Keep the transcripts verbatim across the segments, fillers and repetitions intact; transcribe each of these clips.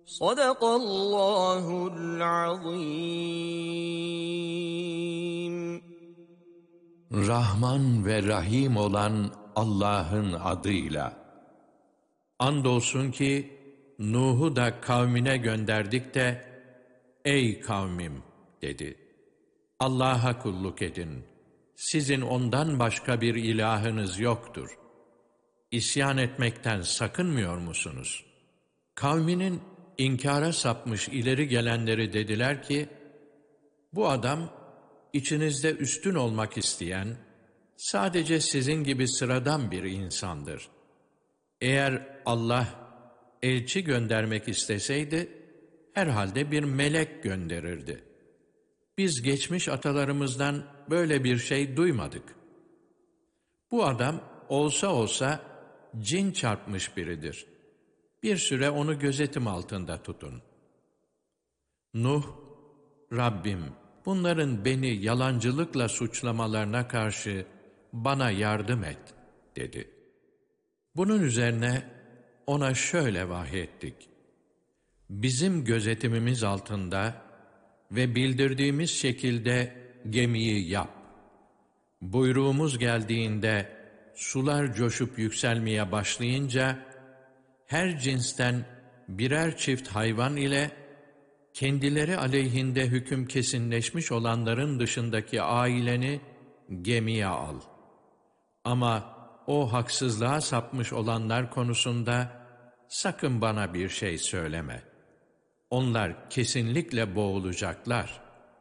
Sadakallahul azim. Rahman ve Rahim olan Allah'ın adıyla. Andolsun ki Nuh'u da kavmine gönderdik de, ey kavmim dedi. Allah'a kulluk edin. Sizin ondan başka bir ilahınız yoktur. İsyan etmekten sakınmıyor musunuz? Kavminin inkara sapmış ileri gelenleri dediler ki, bu adam içinizde üstün olmak isteyen, sadece sizin gibi sıradan bir insandır. Eğer Allah elçi göndermek isteseydi, herhalde bir melek gönderirdi. Biz geçmiş atalarımızdan böyle bir şey duymadık. Bu adam olsa olsa cin çarpmış biridir. Bir süre onu gözetim altında tutun. Nuh, Rabbim, bunların beni yalancılıkla suçlamalarına karşı bana yardım et, dedi. Bunun üzerine ona şöyle vahyettik. Bizim gözetimimiz altında ve bildirdiğimiz şekilde gemiyi yap. Buyruğumuz geldiğinde sular coşup yükselmeye başlayınca her cinsten birer çift hayvan ile kendileri aleyhinde hüküm kesinleşmiş olanların dışındaki aileni gemiye al. Ama o haksızlığa sapmış olanlar konusunda sakın bana bir şey söyleme. Onlar kesinlikle boğulacaklar.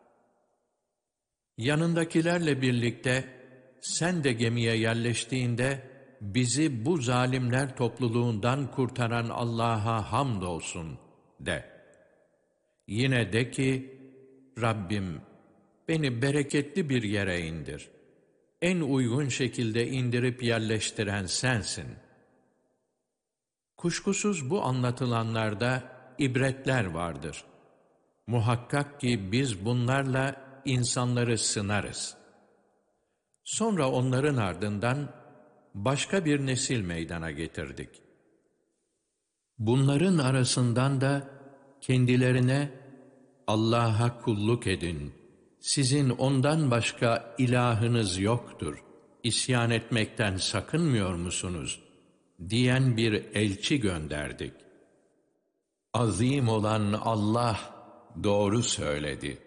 Yanındakilerle birlikte sen de gemiye yerleştiğinde bizi bu zalimler topluluğundan kurtaran Allah'a hamdolsun de. Yine de ki, Rabbim beni bereketli bir yere indir. En uygun şekilde indirip yerleştiren sensin. Kuşkusuz bu anlatılanlarda ibretler vardır. Muhakkak ki biz bunlarla insanları sınarız. Sonra onların ardından başka bir nesil meydana getirdik. Bunların arasından da kendilerine Allah'a kulluk edin, sizin ondan başka ilahınız yoktur, isyan etmekten sakınmıyor musunuz diyen bir elçi gönderdik. Azim olan Allah doğru söyledi.